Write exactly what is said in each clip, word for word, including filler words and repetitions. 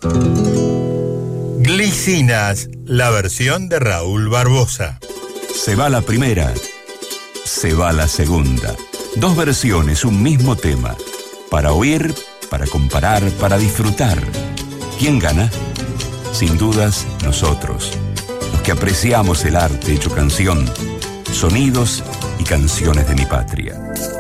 Glicinas, la versión de Raúl Barbosa. Se va la primera, se va la segunda. Dos versiones, un mismo tema. Para oír, para comparar, para disfrutar. ¿Quién gana? Sin dudas, nosotros. Los que apreciamos el arte hecho canción. Sonidos y canciones de mi patria.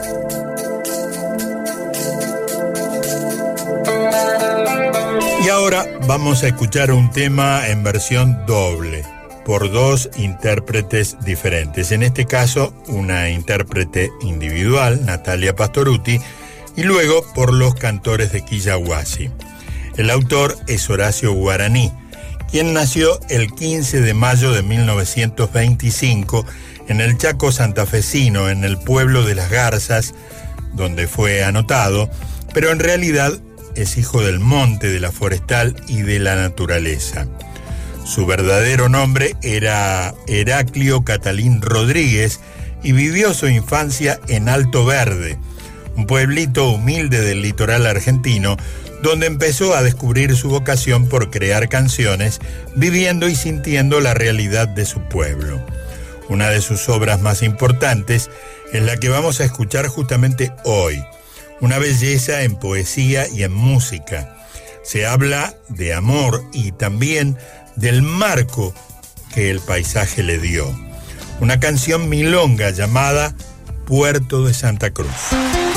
Y ahora vamos a escuchar un tema en versión doble, por dos intérpretes diferentes. En este caso, una intérprete individual, Natalia Pastorutti, y luego por los cantores de Quillahuasi. El autor es Horacio Guaraní, quien nació el quince de mayo de mil novecientos veinticinco en el Chaco santafesino, en el pueblo de Las Garzas, donde fue anotado, pero en realidad es hijo del monte, de la forestal y de la naturaleza. Su verdadero nombre era Heraclio Catalín Rodríguez y vivió su infancia en Alto Verde, un pueblito humilde del litoral argentino, donde empezó a descubrir su vocación por crear canciones, viviendo y sintiendo la realidad de su pueblo. Una de sus obras más importantes es la que vamos a escuchar justamente hoy, una belleza en poesía y en música. Se habla de amor y también del marco que el paisaje le dio. Una canción milonga llamada Puerto de Santa Cruz.